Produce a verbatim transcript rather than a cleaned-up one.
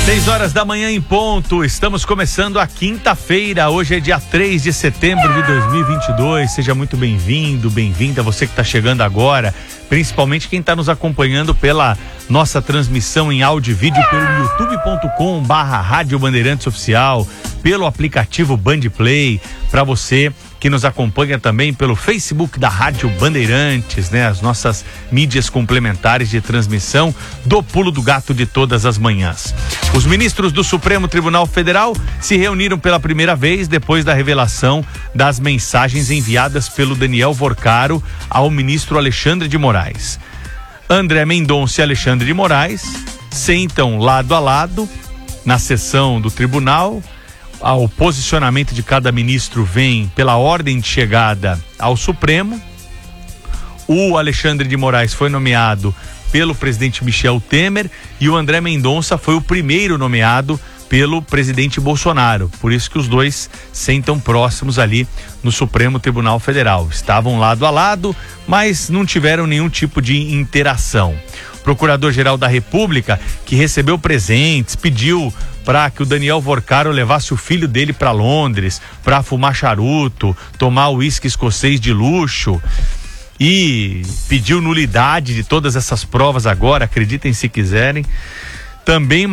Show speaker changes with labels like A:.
A: seis horas da manhã em ponto, estamos começando a quinta-feira, hoje é dia três de setembro de dois mil e vinte e dois, seja muito bem-vindo, bem-vinda, você que está chegando agora, principalmente quem está nos acompanhando pela nossa transmissão em áudio e vídeo pelo youtube ponto com barra Rádio Bandeirantes Oficial, pelo aplicativo Bandplay, para você que nos acompanha também pelo Facebook da Rádio Bandeirantes, né? As nossas mídias complementares de transmissão do Pulo do Gato de todas as manhãs. Os ministros do Supremo Tribunal Federal se reuniram pela primeira vez depois da revelação das mensagens enviadas pelo Daniel Vorcaro ao ministro Alexandre de Moraes. André Mendonça e Alexandre de Moraes sentam lado a lado na sessão do tribunal. O posicionamento de cada ministro vem pela ordem de chegada ao Supremo. O Alexandre de Moraes foi nomeado pelo presidente Michel Temer e o André Mendonça foi o primeiro nomeado pelo presidente Bolsonaro. Por isso que os dois sentam próximos ali no Supremo Tribunal Federal. Estavam lado a lado, mas não tiveram nenhum tipo de interação. O Procurador-Geral da República, que recebeu presentes, pediu para que o Daniel Vorcaro levasse o filho dele para Londres, para fumar charuto, tomar uísque escocês de luxo, e pediu nulidade de todas essas provas agora, acreditem se quiserem. Também